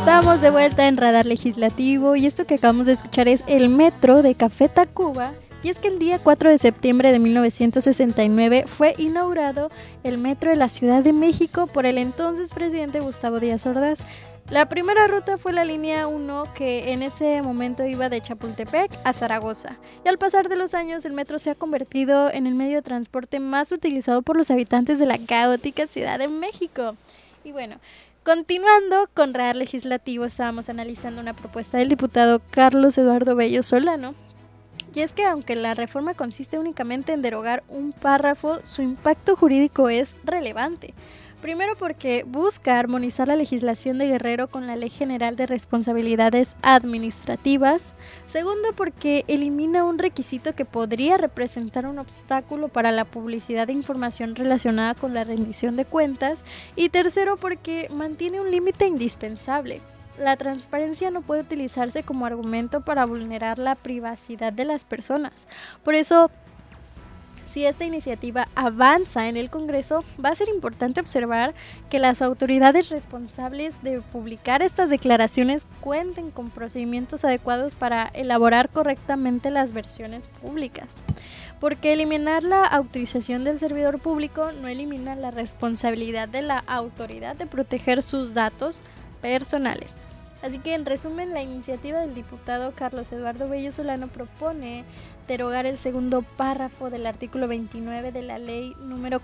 Estamos de vuelta en Radar Legislativo y esto que acabamos de escuchar es El Metro de Café Tacuba. Y es que el día 4 de septiembre de 1969 fue inaugurado el Metro de la Ciudad de México por el entonces presidente Gustavo Díaz Ordaz. La primera ruta fue la línea 1, que en ese momento iba de Chapultepec a Zaragoza. Y al pasar de los años, el metro se ha convertido en el medio de transporte más utilizado por los habitantes de la caótica Ciudad de México. Y bueno, continuando con Radar Legislativo, estábamos analizando una propuesta del diputado Carlos Eduardo Bello Solano. Y es que aunque la reforma consiste únicamente en derogar un párrafo, su impacto jurídico es relevante. Primero porque busca armonizar la legislación de Guerrero con la Ley General de Responsabilidades Administrativas. Segundo porque elimina un requisito que podría representar un obstáculo para la publicidad de información relacionada con la rendición de cuentas. Y tercero porque mantiene un límite indispensable. La transparencia no puede utilizarse como argumento para vulnerar la privacidad de las personas. Por eso, si esta iniciativa avanza en el Congreso, va a ser importante observar que las autoridades responsables de publicar estas declaraciones cuenten con procedimientos adecuados para elaborar correctamente las versiones públicas. Porque eliminar la autorización del servidor público no elimina la responsabilidad de la autoridad de proteger sus datos personales. Así que, en resumen, la iniciativa del diputado Carlos Eduardo Bello Solano propone derogar el segundo párrafo del artículo 29 de la Ley número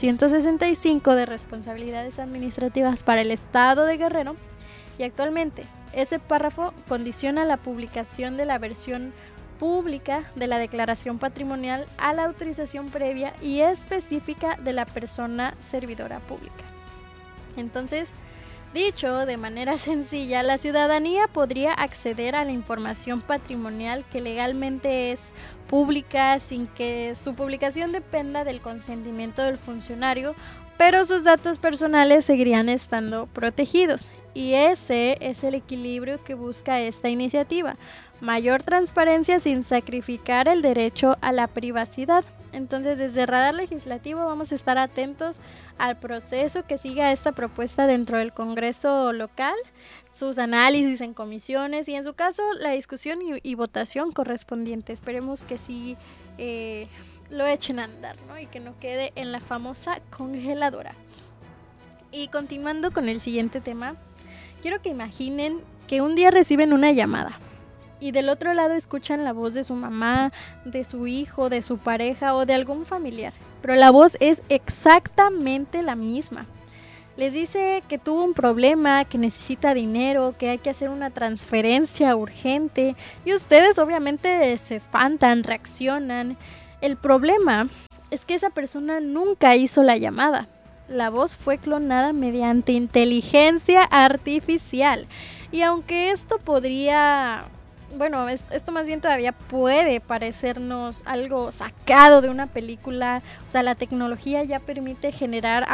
465 de Responsabilidades Administrativas para el Estado de Guerrero, y actualmente ese párrafo condiciona la publicación de la versión pública de la declaración patrimonial a la autorización previa y específica de la persona servidora pública. Entonces, dicho de manera sencilla, la ciudadanía podría acceder a la información patrimonial que legalmente es pública sin que su publicación dependa del consentimiento del funcionario, pero sus datos personales seguirían estando protegidos. Y ese es el equilibrio que busca esta iniciativa: mayor transparencia sin sacrificar el derecho a la privacidad. Entonces, desde Radar Legislativo vamos a estar atentos al proceso que siga esta propuesta dentro del Congreso local, sus análisis en comisiones y, en su caso, la discusión y votación correspondiente. Esperemos que sí lo echen a andar, ¿no? Y que no quede en la famosa congeladora. Y continuando con el siguiente tema, quiero que imaginen que un día reciben una llamada y del otro lado escuchan la voz de su mamá, de su hijo, de su pareja o de algún familiar, pero la voz es exactamente la misma. Les dice que tuvo un problema, que necesita dinero, que hay que hacer una transferencia urgente, y ustedes obviamente se espantan, reaccionan. El problema es que esa persona nunca hizo la llamada. La voz fue clonada mediante inteligencia artificial. Y aunque esto podría... Bueno, esto más bien todavía puede parecernos algo sacado de una película. O sea, la tecnología ya permite generar